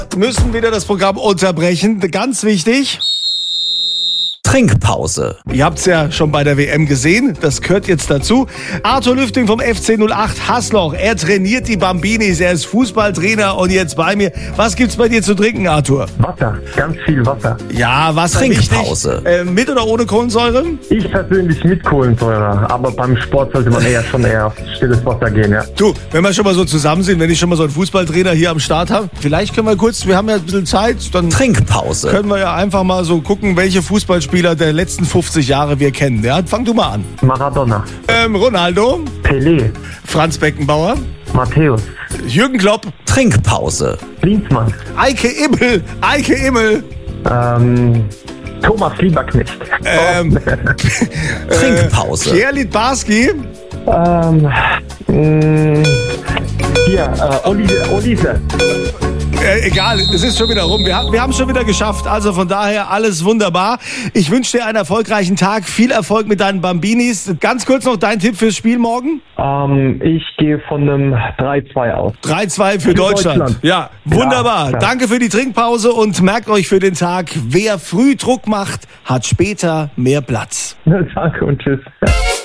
Müssen wieder das Programm unterbrechen. Ganz wichtig. Trinkpause. Ihr habt es ja schon bei der WM gesehen, das gehört jetzt dazu. Arthur Lüfting vom FC 08 Hasloch, er trainiert die Bambinis, er ist Fußballtrainer und jetzt bei mir. Was gibt's bei dir zu trinken, Arthur? Wasser, ganz viel Wasser. Ja, Wasser Trinkpause. wichtig. Mit oder ohne Kohlensäure? Ich persönlich mit Kohlensäure, aber beim Sport sollte man schon eher auf stilles Wasser gehen, ja. Du, wenn wir schon mal so zusammen sind, wenn ich schon mal so einen Fußballtrainer hier am Start habe, vielleicht können wir kurz, wir haben ja ein bisschen Zeit, dann Trinkpause. können wir ja einfach mal so gucken, welche Fußballspieler der letzten 50 Jahre wir kennen. Ja, fang du mal an. Maradona, Ronaldo, Pelé, Franz Beckenbauer, Matthäus, Jürgen Klopp, Trinkpause. Klinsmann, Eike Immel, Thomas Lieberknecht, Trinkpause. Pierre Littbarski, Olise. egal, es ist schon wieder rum. Wir haben es schon wieder geschafft. Also von daher alles wunderbar. Ich wünsche dir einen erfolgreichen Tag. Viel Erfolg mit deinen Bambinis. Ganz kurz noch dein Tipp fürs Spiel morgen? Ich gehe von einem 3-2 aus. 3-2 für Deutschland. Ja, wunderbar. Ja. Danke für die Trinkpause und merkt euch für den Tag, wer früh Druck macht, hat später mehr Platz. Danke und tschüss.